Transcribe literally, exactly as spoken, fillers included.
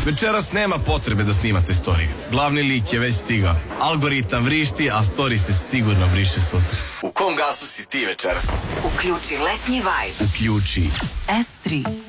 Večeras nema potrebe da snimate storije. Glavni lik je već stigao. Algoritam vrišti, a story se sigurno briše sutra. U kom gasu si ti večeras? Uključi letnji vibe. Uključi S tri.